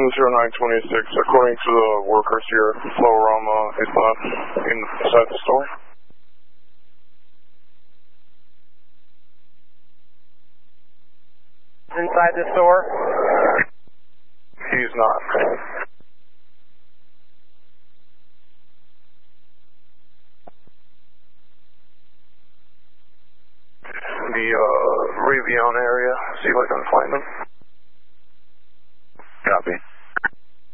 0926, according to the workers here, Florama is not inside the store. Inside the store? He's not. The Rivian area, see if I can find him. Copy.